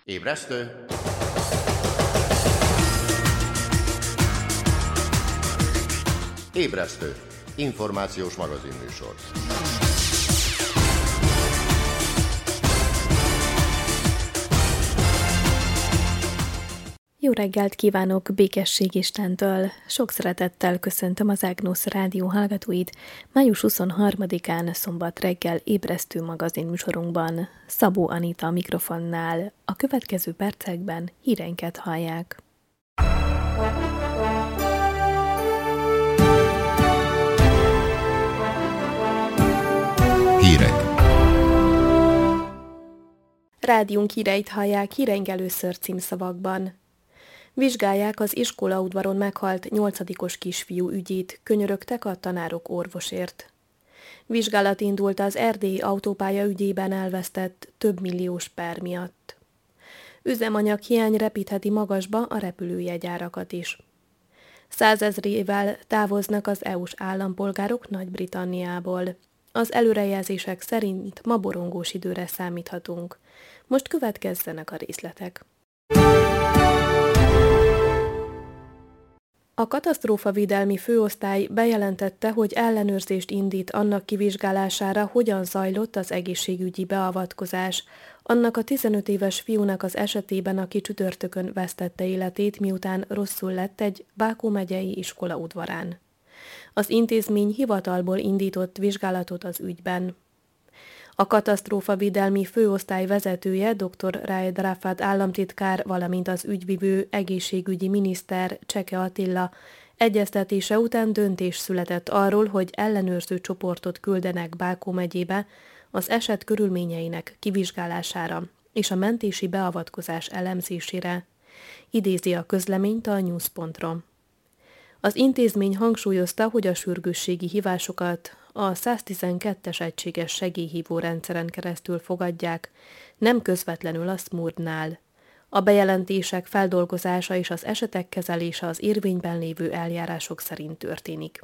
Ébresztő! Ébresztő! Információs magazinműsor. Jó reggelt kívánok békesség Istentől! Sok szeretettel köszöntöm az Ágnusz Rádió hallgatóit május 23-án szombat reggel ébresztő magazinműsorunkban. Szabó Anita a mikrofonnál. A következő percekben híreinket hallják. Hírek. Rádiónk híreit hallják híreink először címszavakban. Vizsgálják az iskolaudvaron meghalt 8-os kisfiú ügyét, könyörögtek a tanárok orvosért. Vizsgálat indult az erdélyi autópálya ügyében elvesztett több milliós per miatt. Üzemanyaghiány repítheti magasba a repülőjegyárakat is. 100 000-ével távoznak az EU-s állampolgárok Nagy-Britanniából. Az előrejelzések szerint ma borongós időre számíthatunk. Most következzenek a részletek. A katasztrófavédelmi főosztály bejelentette, hogy ellenőrzést indít annak kivizsgálására, hogyan zajlott az egészségügyi beavatkozás annak a 15 éves fiúnak az esetében, aki csütörtökön vesztette életét, miután rosszul lett egy Bákó megyei iskola udvarán. Az intézmény hivatalból indított vizsgálatot az ügyben. A katasztrófavédelmi főosztály vezetője, dr. Raed Rafat államtitkár, valamint az ügyvivő egészségügyi miniszter Cseke Attila egyeztetése után döntés született arról, hogy ellenőrző csoportot küldenek Bákó megyébe az eset körülményeinek kivizsgálására és a mentési beavatkozás elemzésére. Idézi a közleményt a news.ru. Az intézmény hangsúlyozta, hogy a sürgősségi hívásokat a 112-es egységes segélyhívó rendszeren keresztül fogadják, nem közvetlenül a SMURD-nál. A bejelentések feldolgozása és az esetek kezelése az érvényben lévő eljárások szerint történik.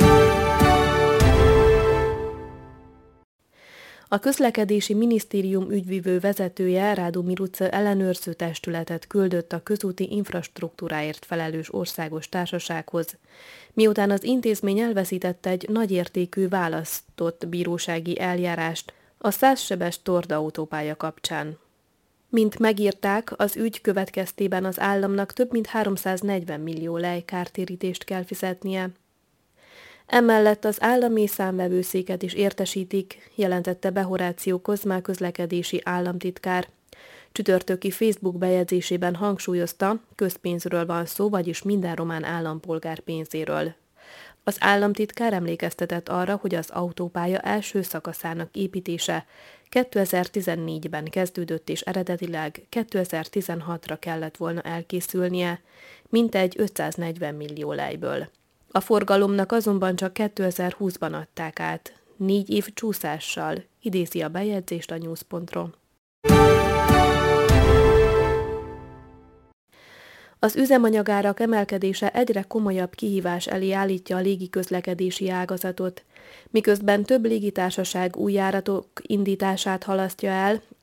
A közlekedési minisztérium ügyvivő vezetője, Rádu Miruc ellenőrző testületet küldött a közúti infrastruktúráért felelős országos társasághoz, miután az intézmény elveszítette egy nagyértékű választott bírósági eljárást a 100 sebes Tord autópálya kapcsán. Mint megírták, az ügy következtében az államnak több mint 340 millió lej kártérítést kell fizetnie. Emellett az állami számvevőszéket is értesítik, jelentette be Horácio Kozma közlekedési államtitkár. Csütörtöki Facebook bejegyzésében hangsúlyozta, közpénzről van szó, vagyis minden román állampolgár pénzéről. Az államtitkár emlékeztetett arra, hogy az autópálya első szakaszának építése 2014-ben kezdődött és eredetileg 2016-ra kellett volna elkészülnie, mintegy 540 millió lejből. A forgalomnak azonban csak 2020-ban adták át, 4 év csúszással, idézi a bejegyzést a news.ru. Az üzemanyagárak emelkedése egyre komolyabb kihívás elé állítja a légiközlekedési ágazatot. Miközben több légitársaság új járatok indítását halasztja el,